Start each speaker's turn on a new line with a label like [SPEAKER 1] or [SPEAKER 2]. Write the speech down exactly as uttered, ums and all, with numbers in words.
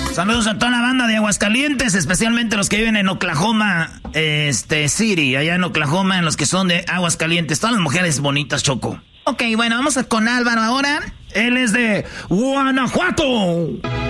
[SPEAKER 1] Saludos a toda la banda de Aguascalientes, especialmente los que viven en Oklahoma este, City, allá en Oklahoma, en los que son de Aguascalientes. Todas las mujeres bonitas, Choco. Ok, bueno, vamos a con Álvaro ahora. Él es de Guanajuato.